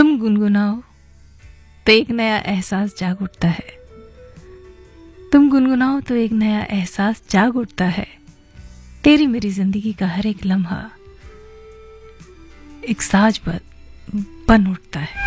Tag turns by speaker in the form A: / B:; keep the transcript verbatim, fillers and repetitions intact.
A: तुम गुनगुनाओ तो एक नया एहसास जाग उठता है। तुम गुनगुनाओ तो एक नया एहसास जाग उठता है। तेरी मेरी जिंदगी का हर एक लम्हा एक साज बन बन उठता है।